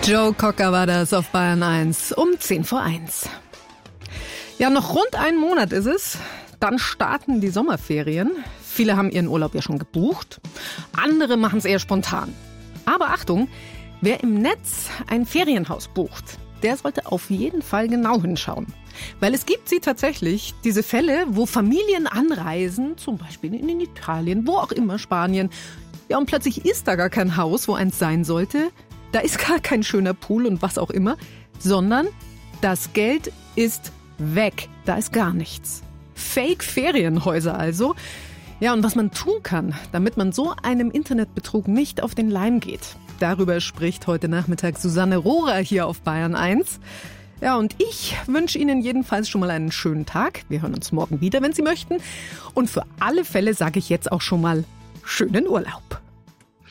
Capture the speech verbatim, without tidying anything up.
Joe Cocker war das auf Bayern eins um zehn vor eins. Ja, noch rund einen Monat ist es. Dann starten die Sommerferien. Viele haben ihren Urlaub ja schon gebucht. Andere machen es eher spontan. Aber Achtung, wer im Netz ein Ferienhaus bucht, der sollte auf jeden Fall genau hinschauen. Weil es gibt sie tatsächlich, diese Fälle, wo Familien anreisen, zum Beispiel in Italien, wo auch immer, Spanien. Ja, und plötzlich ist da gar kein Haus, wo eins sein sollte. Da ist gar kein schöner Pool und was auch immer, sondern das Geld ist weg. Da ist gar nichts. Fake-Ferienhäuser also. Ja, und was man tun kann, damit man so einem Internetbetrug nicht auf den Leim geht. Darüber spricht heute Nachmittag Susanne Rohrer hier auf Bayern eins. Ja, und ich wünsche Ihnen jedenfalls schon mal einen schönen Tag. Wir hören uns morgen wieder, wenn Sie möchten. Und für alle Fälle sage ich jetzt auch schon mal schönen Urlaub.